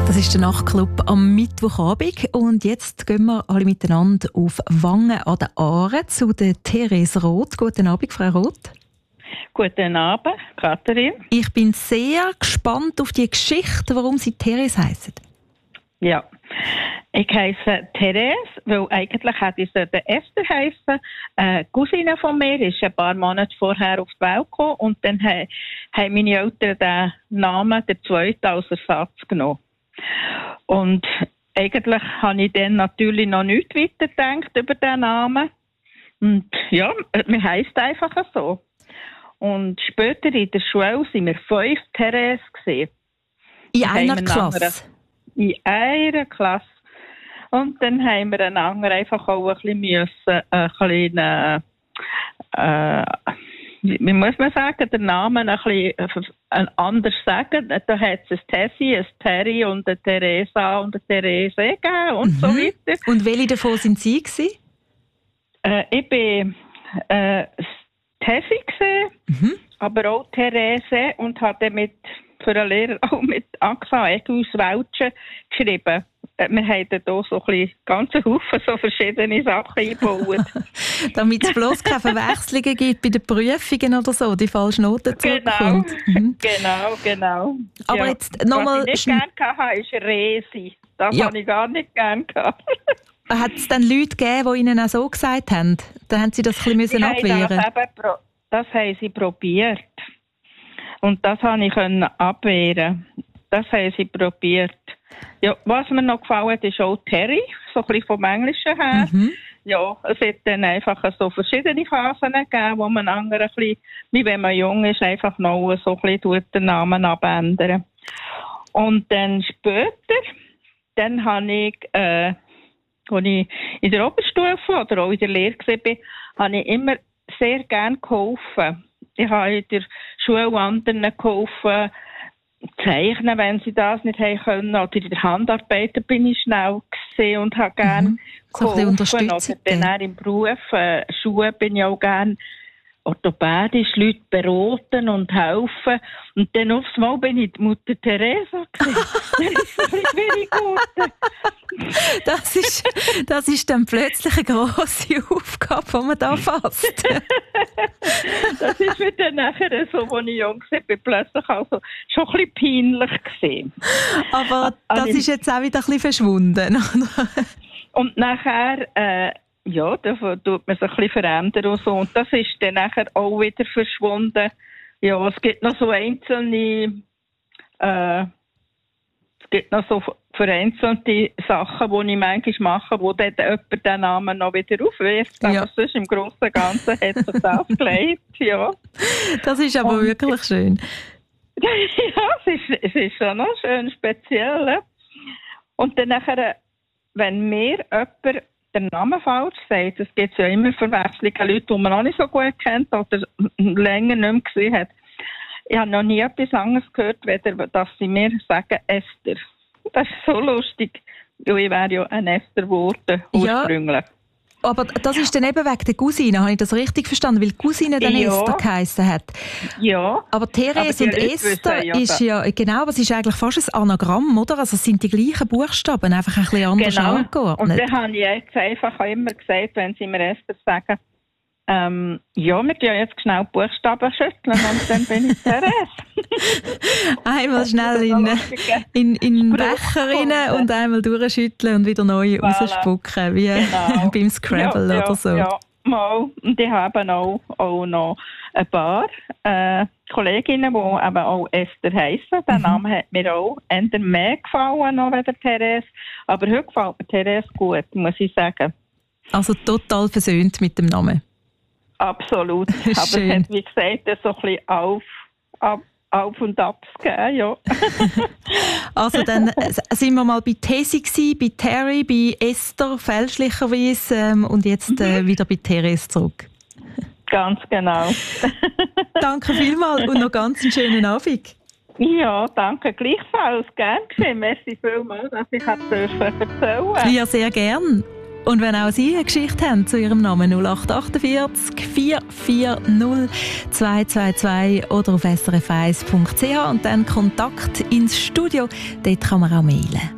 Das ist der Nachtclub am Mittwochabend und jetzt gehen wir alle miteinander auf Wangen an der Aare zu der Therese Roth. Guten Abend, Frau Roth. Guten Abend, Katharin. Ich bin sehr gespannt auf die Geschichte, warum Sie Therese heissen. Ja, ich heisse Therese, weil eigentlich hätte ich Esther heissen. Eine Cousine von mir ist ein paar Monate vorher auf die Welt gekommen und dann haben meine Eltern den Namen, den zweiten, als Ersatz genommen. Und eigentlich habe ich dann natürlich noch nichts weiter gedacht über den Namen. Und ja, mir heisst einfach so. Und später in der Schule waren wir 5 Therese gewesen. In einer Klasse? In einer Klasse. Und dann haben wir einander einfach auch ein bisschen wie muss man sagen, den Namen ein bisschen anders sagen. Da hat es ein Tessie, ein Terry und eine Theresa und eine Therese gegeben und so weiter. Und welche davon sind Sie gewesen? Ich war Tessie gewesen, aber auch Therese und habe für einen Lehrer auch mit Axa Eggus-Welschen geschrieben. Wir haben hier so ein bisschen ganzen Haufen so verschiedene Sachen eingebaut. Damit es bloß keine Verwechslungen gibt bei den Prüfungen oder so, die falschen Noten zurückkommt. Genau. Aber ja. jetzt nochmal... Was ich nicht gerne hatte, ist Resi. Das habe ich gar nicht gerne gehabt. Hat es dann Leute gegeben, die Ihnen auch so gesagt haben? Dann haben Sie das ein bisschen abwehren. Das haben sie probiert. Und das konnte ich abwehren. Das haben sie probiert. Ja, was mir noch gefallen hat, ist auch Terry, so ein bisschen vom Englischen her. Ja, es hat dann einfach so verschiedene Phasen gegeben, wo man andere ein bisschen, wie wenn man jung ist, einfach noch so ein bisschen den Namen abändern. Und dann später, dann habe ich, als ich in der Oberstufe oder auch in der Lehre war, habe ich immer sehr gerne geholfen. Ich habe in der Schule anderen geholfen, zeichnen, wenn sie das nicht haben können. Oder in der Handarbeit bin ich schnell gesehen und habe gerne geholfen. Oder dann im Beruf, Schuhe bin ich auch gerne orthopädisch Leute beraten und helfen. Und dann aufs Mal bin ich die Mutter Theresa gewesen. Das ist ein schwierig geworden. Das ist dann plötzlich eine grosse Aufgabe, die man da fasst. Das ist mir dann nachher so, als ich jung war, plötzlich also schon ein bisschen peinlich gewesen. Aber das ist jetzt auch wieder ein bisschen verschwunden. Und nachher, ja, da tut man sich ein bisschen verändern und so. Und das ist dann nachher auch wieder verschwunden. Ja, es gibt noch so einzelne, vereinzelte Sachen, die ich manchmal mache, wo dann jemand den Namen noch wieder aufwirft. Aber sonst im Großen und Ganzen hat sich das gelegt, ja. Das ist aber wirklich schön. Ja, es ist schon noch schön speziell. Und dann nachher, wenn mir jemand den Namen falsch sagt, es gibt ja immer Verwechslungen, Leute, die man noch nicht so gut kennt oder länger nicht mehr gesehen hat. Ich habe noch nie etwas anderes gehört, weder dass sie mir sagen, Esther. Das ist so lustig, weil ich wäre ja ein Esther geworden, ursprünglich. Ja, aber das ist dann eben wegen der Cousine, habe ich das richtig verstanden? Weil die Cousine dann Esther geheissen hat. Ja. Aber Therese und Esther ist ja, genau, aber es ist eigentlich fast ein Anagramm, oder? Also es sind die gleichen Buchstaben, einfach ein bisschen anders angeordnet. Und dann habe ich jetzt einfach immer gesagt, wenn sie mir Esther sagen, ja, wir tun jetzt schnell Buchstaben schütteln und dann bin ich Therese. Einmal schnell in den Becher rein und einmal durchschütteln und wieder neu rausspucken, wie beim Scrabble oder so. Ja, mal. Und ich habe auch noch ein paar Kolleginnen, die eben auch Esther heissen. Der Name hat mir auch eher mehr gefallen noch als Therese. Aber heute gefällt mir Therese gut, muss ich sagen. Also total versöhnt mit dem Namen. Absolut. Aber es hat, wie gesagt, so ein bisschen auf und ab gegeben, ja. Also dann sind wir mal bei Tessie gewesen, bei Terry, bei Esther fälschlicherweise und jetzt wieder bei Therese zurück. Ganz genau. Danke vielmals und noch ganz einen schönen Abend. Ja, danke gleichfalls. Gern geschehen. Merci vielmals, dass ich erzählen durfte. Ja, sehr gern. Und wenn auch Sie eine Geschichte haben zu Ihrem Namen, 0848 440 222 oder auf srf1.ch und dann Kontakt ins Studio, dort kann man auch mailen.